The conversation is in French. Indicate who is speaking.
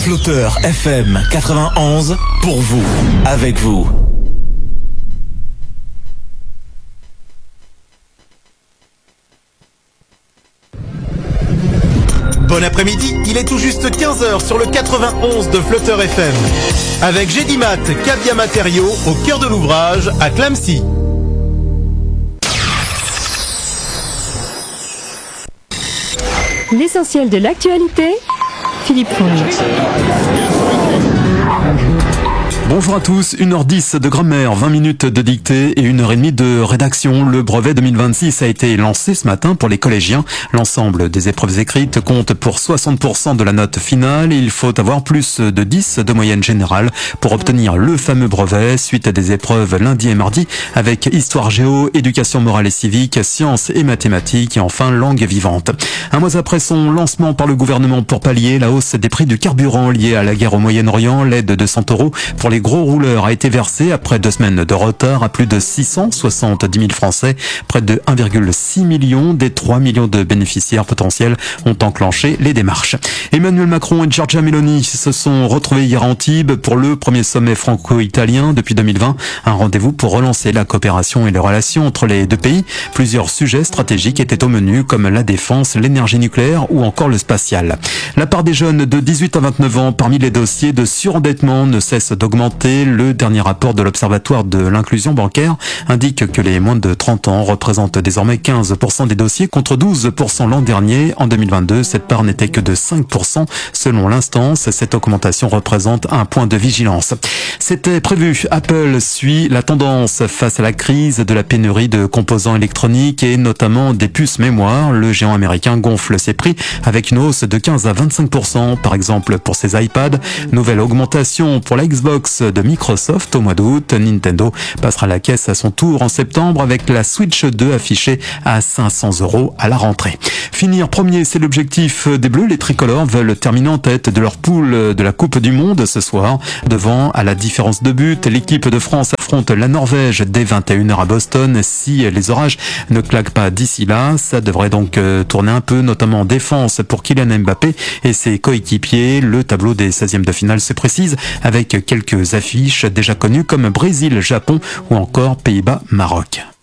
Speaker 1: Flotteur FM 91 pour vous, avec vous.
Speaker 2: Bon après-midi, il est tout juste 15h sur le 91 de Flotteur FM. Avec Gédimat, Cabia Matériaux, au cœur de l'ouvrage, à Clamecy.
Speaker 3: L'essentiel de l'actualité, Philippe Fournier.
Speaker 4: Bonjour à tous, 1h10 de grammaire, 20 minutes de dictée et 1h30 de rédaction. Le brevet 2026 a été lancé ce matin pour les collégiens. L'ensemble des épreuves écrites compte pour 60% de la note finale et il faut avoir plus de 10 de moyenne générale pour obtenir le fameux brevet. Suite à des épreuves lundi et mardi avec histoire géo, éducation morale et civique, sciences et mathématiques et enfin langue vivante. Un mois après son lancement par le gouvernement pour pallier la hausse des prix du carburant liée à la guerre au Moyen-Orient, l'aide de 100 € pour les gros rouleurs a été versée après 2 semaines de retard à plus de 670 000 Français. Près de 1,6 million des 3 millions de bénéficiaires potentiels ont enclenché les démarches. Emmanuel Macron et Giorgia Meloni se sont retrouvés hier à Antibes pour le premier sommet franco-italien depuis 2020. Un rendez-vous pour relancer la coopération et les relations entre les deux pays. Plusieurs sujets stratégiques étaient au menu comme la défense, l'énergie nucléaire ou encore le spatial. La part des jeunes de 18 à 29 ans parmi les dossiers de surendettement ne cesse d'augmenter. Le dernier rapport de l'Observatoire de l'inclusion bancaire indique que les moins de 30 ans représentent désormais 15% des dossiers contre 12% l'an dernier. En 2022, cette part n'était que de 5%. Selon l'instance, cette augmentation représente un point de vigilance. C'était prévu. Apple suit la tendance face à la crise de la pénurie de composants électroniques et notamment des puces mémoire. Le géant américain gonfle ses prix avec une hausse de 15 à 25%, par exemple pour ses iPads. Nouvelle augmentation pour la Xbox de Microsoft au mois d'août. Nintendo passera la caisse à son tour en septembre avec la Switch 2 affichée à 500 € à la rentrée. Finir premier, c'est l'objectif des Bleus. Les tricolores veulent terminer en tête de leur poule de la Coupe du Monde ce soir. Devant, à la différence de but, l'équipe de France affronte la Norvège dès 21h à Boston. Si les orages ne claquent pas d'ici là, ça devrait donc tourner un peu, notamment en défense pour Kylian Mbappé et ses coéquipiers. Le tableau des 16e de finale se précise avec quelques affiches déjà connues comme Brésil, Japon ou encore Pays-Bas, Maroc.